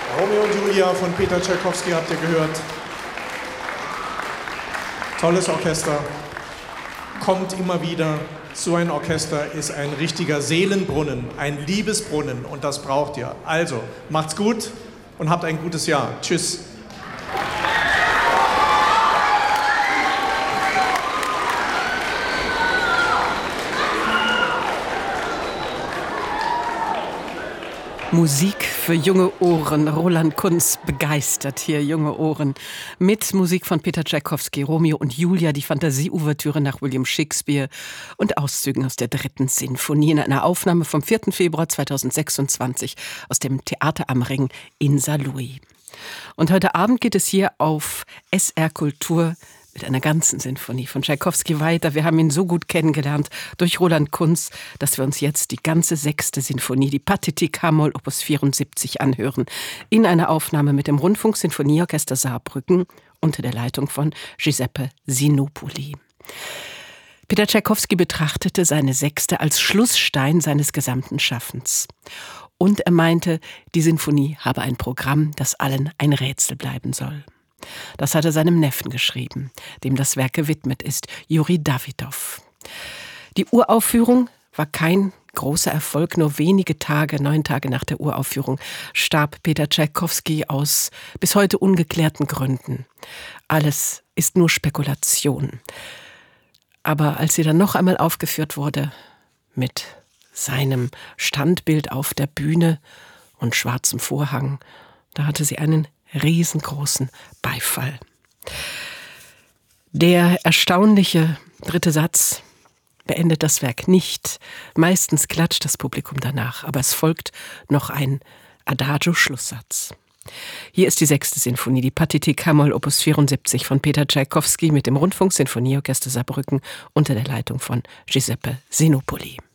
Romeo und Julia von Peter Tschaikowski habt ihr gehört. Tolles Orchester. Kommt immer wieder. So ein Orchester ist ein richtiger Seelenbrunnen, ein Liebesbrunnen und das braucht ihr. Also, macht's gut und habt ein gutes Jahr. Tschüss. Musik für junge Ohren. Roland Kunz begeistert hier junge Ohren. Mit Musik von Peter Tschaikowski, Romeo und Julia, die Fantasie-Ouvertüre nach William Shakespeare und Auszügen aus der 3. Sinfonie in einer Aufnahme vom 4. Februar 2026 aus dem Theater am Ring in Saarlouis. Und heute Abend geht es hier auf SR Kultur mit einer ganzen Sinfonie von Tschaikowski weiter. Wir haben ihn so gut kennengelernt durch Roland Kunz, dass wir uns jetzt die ganze 6. Sinfonie, die Pathétique H-Moll Opus 74 anhören, in einer Aufnahme mit dem Rundfunksinfonieorchester Saarbrücken unter der Leitung von Giuseppe Sinopoli. Peter Tschaikowski betrachtete seine 6. als Schlussstein seines gesamten Schaffens. Und er meinte, die Sinfonie habe ein Programm, das allen ein Rätsel bleiben soll. Das hat er seinem Neffen geschrieben, dem das Werk gewidmet ist, Juri Dawidow. Die Uraufführung war kein großer Erfolg. Nur wenige Tage, 9 Tage nach der Uraufführung, starb Peter Tschaikowski aus bis heute ungeklärten Gründen. Alles ist nur Spekulation. Aber als sie dann noch einmal aufgeführt wurde, mit seinem Standbild auf der Bühne und schwarzem Vorhang, da hatte sie einen riesengroßen Beifall. Der erstaunliche 3. Satz beendet das Werk nicht. Meistens klatscht das Publikum danach, aber es folgt noch ein Adagio-Schlusssatz. Hier ist die 6. Sinfonie, die Pathétique H-Moll Opus 74 von Peter Tschaikowski mit dem Rundfunksinfonieorchester Saarbrücken unter der Leitung von Giuseppe Sinopoli.